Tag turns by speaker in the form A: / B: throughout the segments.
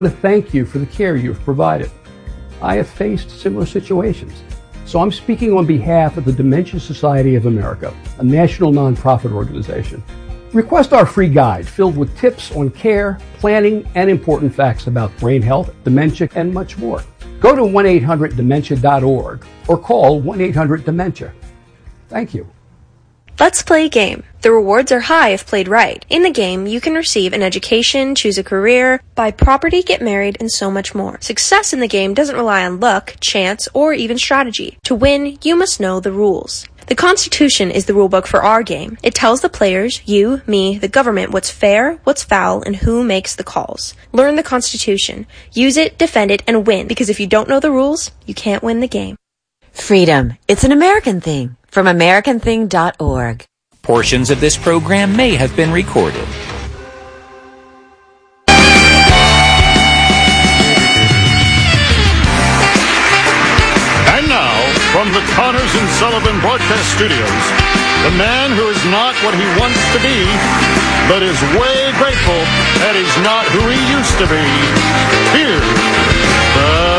A: to thank you for the care you've provided. I have faced similar situations, so I'm speaking on behalf of the Dementia Society of America, a national nonprofit organization. Request our free guide filled with tips on care, planning, and important facts about brain health, dementia, and much more. Go to 1-800-DEMENTIA.org or call 1-800-DEMENTIA. Thank you.
B: Let's play a game. The rewards are high if played right. In the game, you can receive an education, choose a career, buy property, get married, and so much more. Success in the game doesn't rely on luck, chance, or even strategy. To win, you must know the rules. The Constitution is the rulebook for our game. It tells the players, you, me, the government, what's fair, what's foul, and who makes the calls. Learn the Constitution. Use it, defend it, and win, because if you don't know the rules, you can't win the game.
C: Freedom. It's an American thing. From AmericanThing.org.
D: Portions of this program may have been recorded.
E: And now, from the Connors and Sullivan Broadcast Studios, the man who is not what he wants to be, but is way grateful that he's not who he used to be. Here's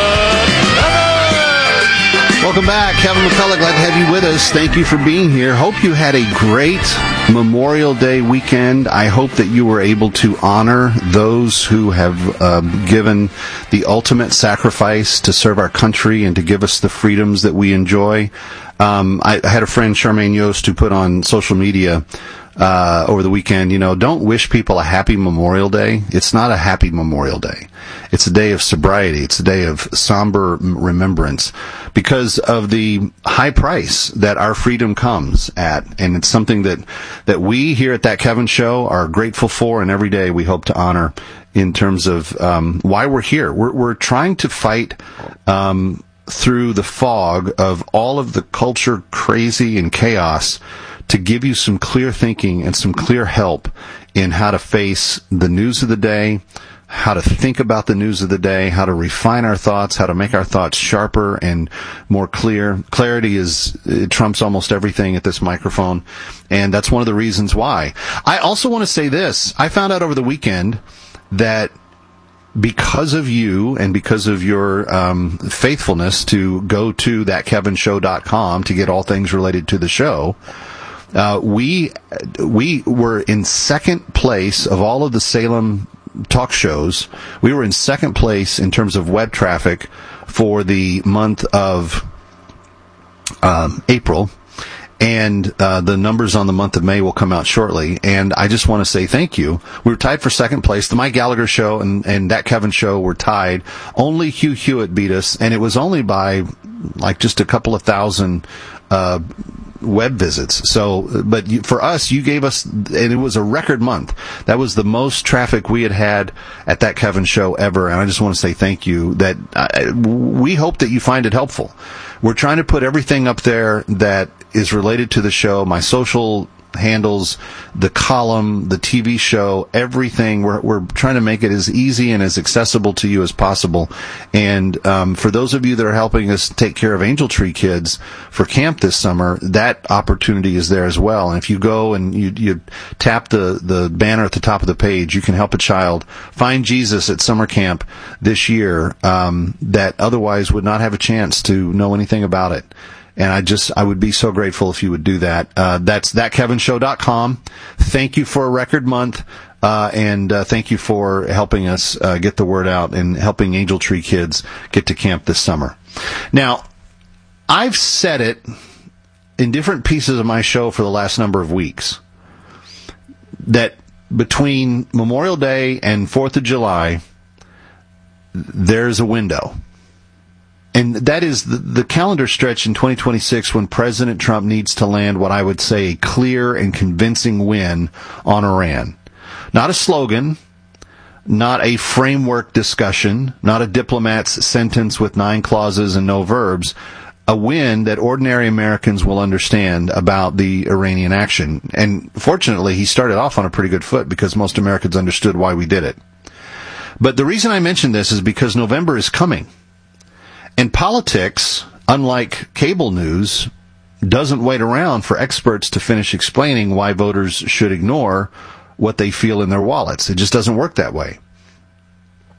F: Welcome back. Kevin McCullough, glad to have you with us. Thank you for being here. Hope you had a great Memorial Day weekend. I hope that you were able to honor those who have given the ultimate sacrifice to serve our country and to give us the freedoms that we enjoy. I had a friend, Charmaine Yost, who put on social media over the weekend, don't wish people a happy Memorial Day. It's not a happy Memorial Day. It's a day of sobriety. It's a day of somber remembrance because of the high price that our freedom comes at. And it's something that we here at That Kevin Show are grateful for, and every day we hope to honor in terms of why we're here. We're trying to fight through the fog of all of the culture crazy and chaos to give you some clear thinking and some clear help in how to face the news of the day, how to think about the news of the day, how to refine our thoughts, how to make our thoughts sharper and more clear. Clarity it trumps almost everything at this microphone, and that's one of the reasons why. I also want to say this. I found out over the weekend that because of you and because of your faithfulness to go to thatkevinshow.com to get all things related to the show, we were in second place of all of the Salem talk shows. We were in second place in terms of web traffic for the month of April, and the numbers on the month of May will come out shortly. And I just want to say thank you. We were tied for second place. The Mike Gallagher Show and That Kevin Show were tied. Only Hugh Hewitt beat us, and it was only by just a couple of thousand web visits. So, but for us, you gave us, and it was a record month. That was the most traffic we had at That Kevin Show ever. And I just want to say thank you. That we hope that you find it helpful. We're trying to put everything up there that is related to the show, my social handles, the column, the TV show, everything. We're trying to make it as easy and as accessible to you as possible. And for those of you that are helping us take care of Angel Tree kids for camp this summer, that opportunity is there as well. And if you go and you tap the banner at the top of the page, you can help a child find Jesus at summer camp this year that otherwise would not have a chance to know anything about it. And I would be so grateful if you would do that. That's thatkevinshow.com. Thank you for a record month, and thank you for helping us get the word out and helping Angel Tree kids get to camp this summer. Now, I've said it in different pieces of my show for the last number of weeks that between Memorial Day and 4th of July, there's a window. And that is the calendar stretch in 2026 when President Trump needs to land what I would say a clear and convincing win on Iran. Not a slogan, not a framework discussion, not a diplomat's sentence with 9 clauses and no verbs, a win that ordinary Americans will understand about the Iranian action. And fortunately, he started off on a pretty good foot because most Americans understood why we did it. But the reason I mention this is because November is coming. And politics, unlike cable news, doesn't wait around for experts to finish explaining why voters should ignore what they feel in their wallets. It just doesn't work that way.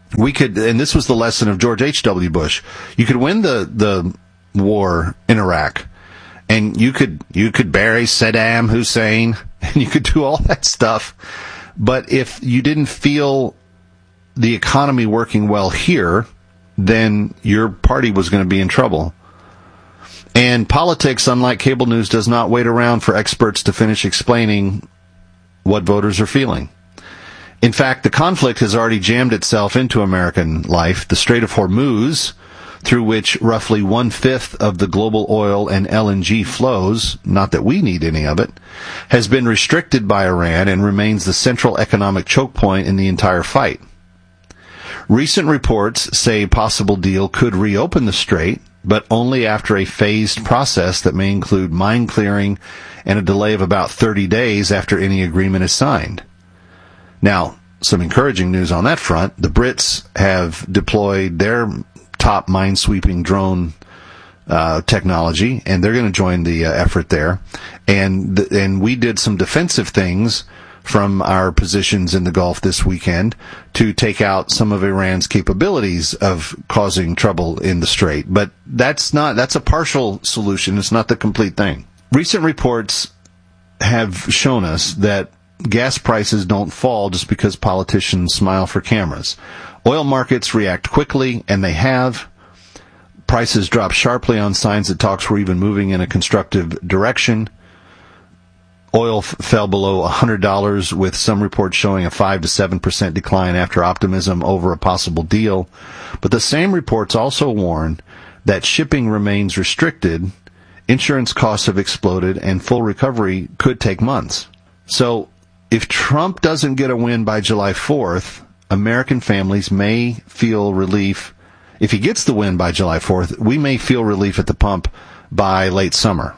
F: we could, and this was the lesson of George H.W. Bush, you could win the war in Iraq, and you could bury Saddam Hussein, and you could do all that stuff. But if you didn't feel the economy working well here, then your party was going to be in trouble. And politics, unlike cable news, does not wait around for experts to finish explaining what voters are feeling. In fact, the conflict has already jammed itself into American life. The Strait of Hormuz, through which roughly 1/5 of the global oil and LNG flows, not that we need any of it, has been restricted by Iran and remains the central economic choke point in the entire fight. Recent reports say a possible deal could reopen the strait, but only after a phased process that may include mine clearing and a delay of about 30 days after any agreement is signed. Now, some encouraging news on that front. The Brits have deployed their top mine-sweeping drone technology, and they're going to join the effort there. And we did some defensive things from our positions in the Gulf this weekend to take out some of Iran's capabilities of causing trouble in the Strait. But that's a partial solution. It's not the complete thing. Recent reports have shown us that gas prices don't fall just because politicians smile for cameras. Oil markets react quickly, and they have. Prices drop sharply on signs that talks were even moving in a constructive direction. Oil fell below $100, with some reports showing a 5 to 7% decline after optimism over a possible deal. But the same reports also warn that shipping remains restricted, insurance costs have exploded, and full recovery could take months. So, if Trump doesn't get a win by July 4th, American families may feel relief. If he gets the win by July 4th, we may feel relief at the pump by late summer.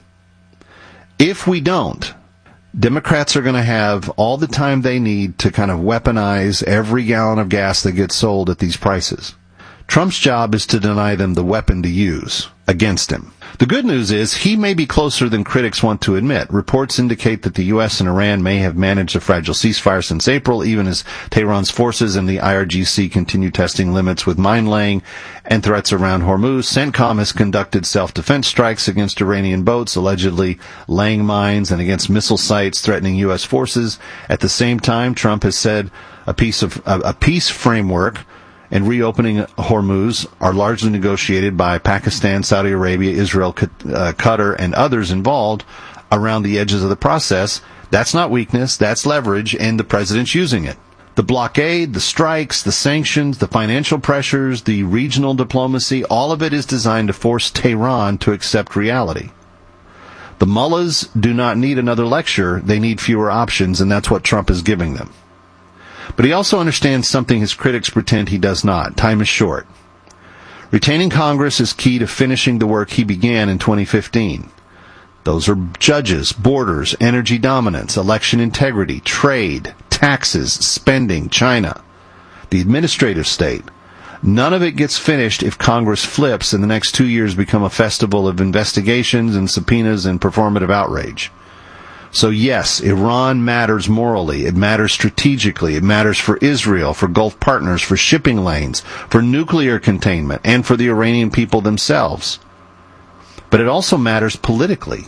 F: If we don't, Democrats are going to have all the time they need to kind of weaponize every gallon of gas that gets sold at these prices. Trump's job is to deny them the weapon to use against him. The good news is he may be closer than critics want to admit. Reports indicate that the U.S. and Iran may have managed a fragile ceasefire since April, even as Tehran's forces and the IRGC continue testing limits with mine-laying and threats around Hormuz. CENTCOM has conducted self-defense strikes against Iranian boats, allegedly laying mines, and against missile sites threatening U.S. forces. At the same time, Trump has said a peace framework and reopening Hormuz are largely negotiated by Pakistan, Saudi Arabia, Israel, Qatar, and others involved around the edges of the process. That's not weakness, that's leverage, and the president's using it. The blockade, the strikes, the sanctions, the financial pressures, the regional diplomacy, all of it is designed to force Tehran to accept reality. The mullahs do not need another lecture, they need fewer options, and that's what Trump is giving them. But he also understands something his critics pretend he does not. Time is short. Retaining Congress is key to finishing the work he began in 2015. Those are judges, borders, energy dominance, election integrity, trade, taxes, spending, China, the administrative state. None of it gets finished if Congress flips and the next 2 years become a festival of investigations and subpoenas and performative outrage. So yes, Iran matters morally, it matters strategically, it matters for Israel, for Gulf partners, for shipping lanes, for nuclear containment, and for the Iranian people themselves. But it also matters politically.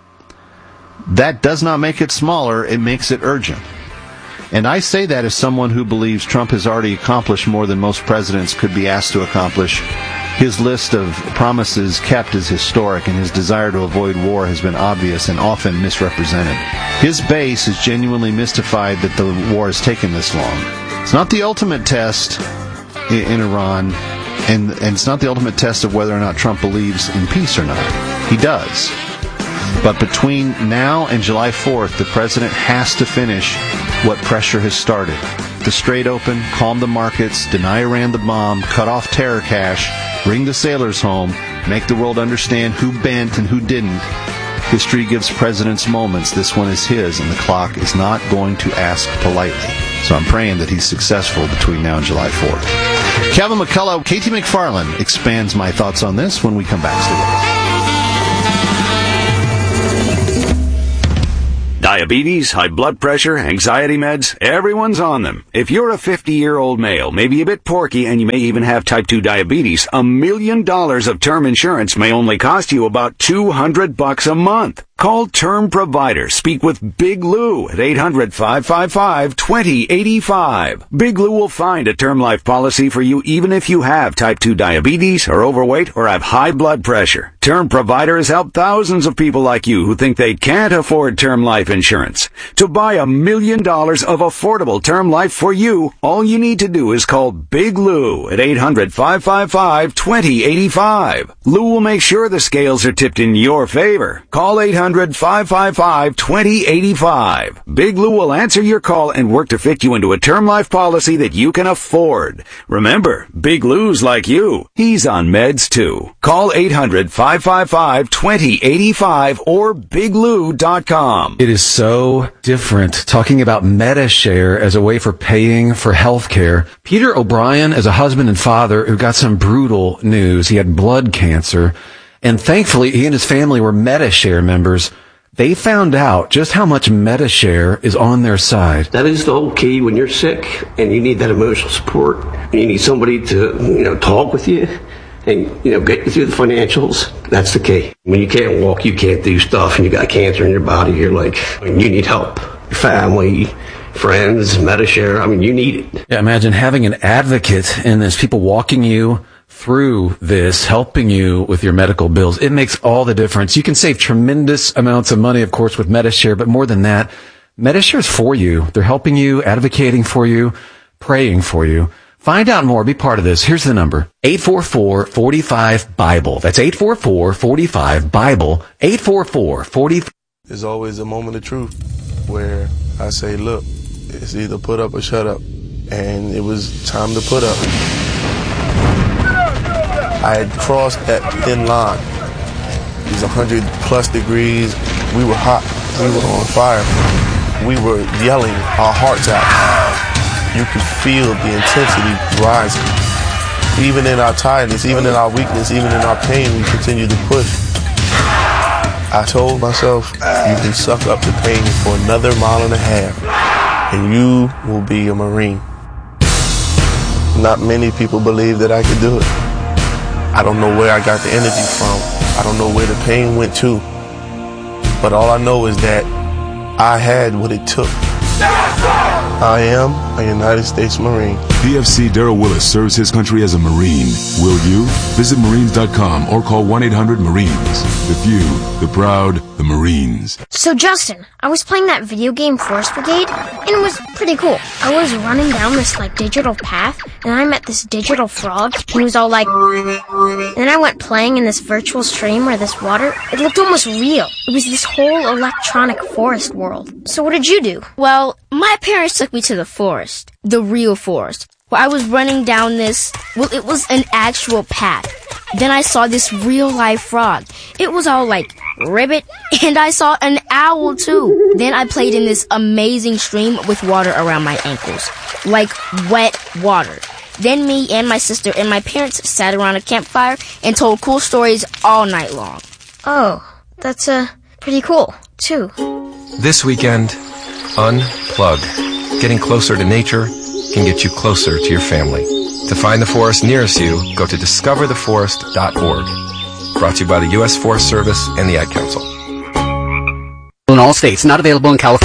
F: That does not make it smaller, it makes it urgent. And I say that as someone who believes Trump has already accomplished more than most presidents could be asked to accomplish. His list of promises kept is historic, and his desire to avoid war has been obvious and often misrepresented. His base is genuinely mystified that the war has taken this long. It's not the ultimate test in Iran, and it's not the ultimate test of whether or not Trump believes in peace or not. He does. But between now and July 4th, the president has to finish what pressure has started. The Strait open, calm the markets, deny Iran the bomb, cut off terror cash, bring the sailors home, make the world understand who bent and who didn't. History gives presidents moments. This one is his, and the clock is not going to ask politely. So I'm praying that he's successful between now and July 4th. Kevin McCullough, Katie McFarland expands my thoughts on this when we come back. Stay with us.
G: Diabetes, high blood pressure, anxiety meds, everyone's on them. If you're a 50-year-old male, maybe a bit porky, and you may even have type 2 diabetes, $1 million of term insurance may only cost you about $200 a month. Call Term Provider. Speak with Big Lou at 800-555-2085. Big Lou will find a term life policy for you even if you have type 2 diabetes, are overweight, or have high blood pressure. Term Provider has helped thousands of people like you who think they can't afford term life insurance. To buy $1 million of affordable term life for you, all you need to do is call Big Lou at 800-555-2085. Lou will make sure the scales are tipped in your favor. Call 800-555-2085. Big Lou will answer your call and work to fit you into a term life policy that you can afford. Remember, Big Lou's like you. He's on meds too. Call 800-555-2085 or biglou.com.
H: It is so different talking about MediShare as a way for paying for health care. Peter O'Brien is a husband and father who got some brutal news. He had blood cancer, and thankfully he and his family were MediShare members. They found out just how much MediShare is on their side.
I: That is the whole key when you're sick and you need that emotional support. And you need somebody to, talk with you and, get you through the financials. That's the key. When you can't walk, you can't do stuff, and you got cancer in your body, you're like, you need help. Your family, friends, MediShare, you need it.
H: Yeah, imagine having an advocate in this, people walking you through this, helping you with your medical bills. It makes all the difference. You can save tremendous amounts of money, of course, with MediShare, but more than that, MediShare is for you. They're helping you, advocating for you, praying for you. Find out more. Be part of this. Here's the number. 844-45-BIBLE. That's 844-45-BIBLE. 844-45.
J: There's always a moment of truth where I say, look, it's either put up or shut up. And it was time to put up. I had crossed that thin line. It was 100+ degrees. We were hot. We were on fire. We were yelling our hearts out. You could feel the intensity rising. Even in our tiredness, even in our weakness, even in our pain, we continue to push. I told myself, you can suck up the pain for another 1.5 miles, and you will be a Marine. Not many people believe that I could do it. I don't know where I got the energy from. I don't know where the pain went to. But all I know is that I had what it took. I am a United States Marine.
K: PFC Darrell Willis serves his country as a Marine. Will you? Visit Marines.com or call 1-800-MARINES. The few, the proud, the Marines.
L: So Justin, I was playing that video game Forest Brigade, and it was pretty cool. I was running down this digital path, and I met this digital frog. He was all like, and then I went playing in this virtual stream where this water, it looked almost real. It was this whole electronic forest world. So what did you do?
M: Well, my parents took me to the forest, the real forest, where I was running down this, it was an actual path. Then I saw this real-life frog. It was all like ribbit, and I saw an owl too. Then I played in this amazing stream with water around my ankles, like wet water. Then me and my sister and my parents sat around a campfire and told cool stories all night long.
L: Oh, that's pretty cool, too.
N: This weekend, unplug. Getting closer to nature can get you closer to your family. To find the forest nearest you, go to discovertheforest.org. Brought to you by the U.S. Forest Service and the Ad Council.
O: In all states, not available in California.